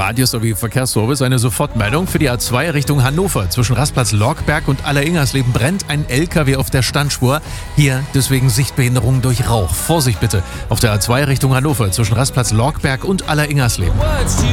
Radio sowie Verkehrsservice. Eine Sofortmeldung für die A2 Richtung Hannover. Zwischen Rastplatz Lorkberg und Alleringersleben brennt ein LKW auf der Standspur. Hier deswegen Sichtbehinderung durch Rauch. Vorsicht bitte auf der A2 Richtung Hannover zwischen Rastplatz Lorkberg und Alleringersleben.